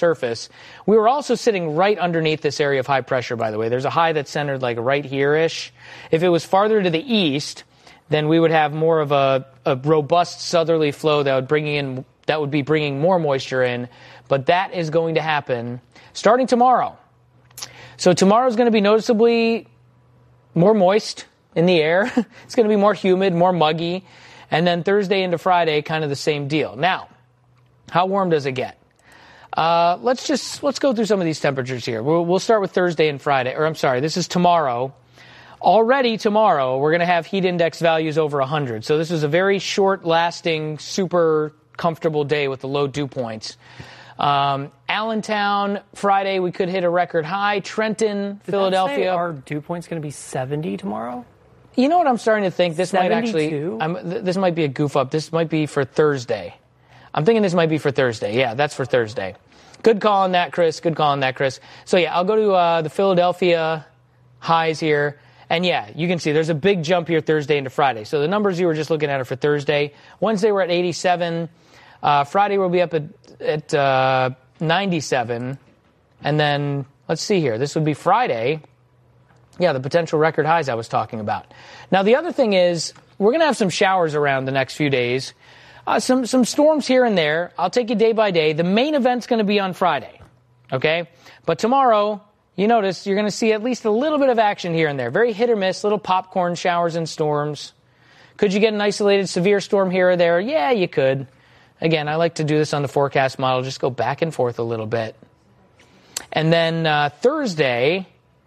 surface. We were also sitting right underneath this area of high pressure, by the way. There's a high that's centered like right here-ish. If it was farther to the east, then we would have more of a robust southerly flow that would be bringing more moisture in. But that is going to happen starting tomorrow. So tomorrow is going to be noticeably more moist in the air. It's going to be more humid, more muggy. And then Thursday into Friday, kind of the same deal. Now, how warm does it get? Let's go through some of these temperatures here. We'll start with Thursday and Friday. Or I'm sorry, this is tomorrow. Already tomorrow, we're going to have heat index values over 100. So this is a very short-lasting, super comfortable day with the low dew points. Allentown, Friday, we could hit a record high. Trenton, Philadelphia. Are dew points going to be 70 tomorrow? You know what I'm starting to think? This 72? might actually, this might be a goof up. This might be for Thursday. I'm thinking this might be for Thursday. Yeah, that's for Thursday. Good call on that, Chris. Good call on that, Chris. So yeah, I'll go to the Philadelphia highs here. And yeah, you can see there's a big jump here Thursday into Friday. So the numbers you were just looking at are for Thursday. Wednesday we're at 87. Friday we'll be up at 97. And then, let's see here. This would be Friday. Yeah, the potential record highs I was talking about. Now, the other thing is we're going to have some showers around the next few days. Some storms here and there. I'll take you day by day. The main event's going to be on Friday, okay? But tomorrow, you notice you're going to see at least a little bit of action here and there. Very hit or miss, little popcorn showers and storms. Could you get an isolated severe storm here or there? Yeah, you could. Again, I like to do this on the forecast model. Just go back and forth a little bit. And then Thursday,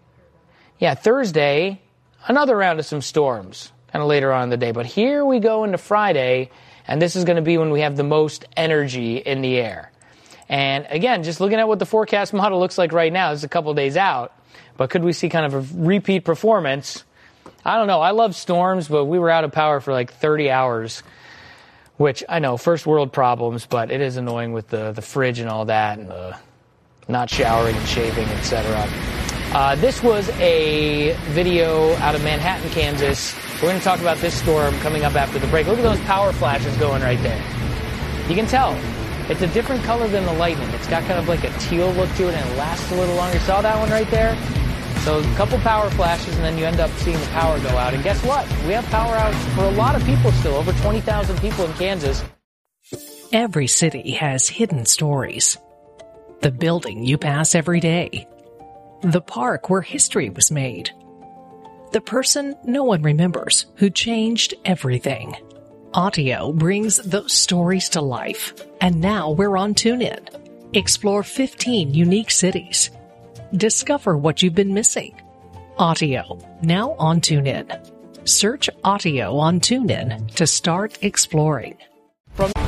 another round of some storms kind of later on in the day. But here we go into Friday, and this is going to be when we have the most energy in the air. And again, just looking at what the forecast model looks like right now, this is a couple days out, but could we see kind of a repeat performance? I don't know. I love storms, but we were out of power for like 30 hours, which I know, first world problems, but it is annoying with the fridge and all that, and not showering and shaving, etc. This was a video out of Manhattan, Kansas. We're going to talk about this storm coming up after the break. Look at those power flashes going right there. You can tell. It's a different color than the lightning. It's got kind of like a teal look to it, and it lasts a little longer. Saw that one right there? So a couple power flashes, and then you end up seeing the power go out. And guess what? We have power outs for a lot of people still. Over 20,000 people in Kansas. Every city has hidden stories. The building you pass every day. The park where history was made. The person no one remembers who changed everything. Audio brings those stories to life. And now we're on TuneIn. Explore 15 unique cities. Discover what you've been missing. Audio, now on TuneIn. Search Audio on TuneIn to start exploring.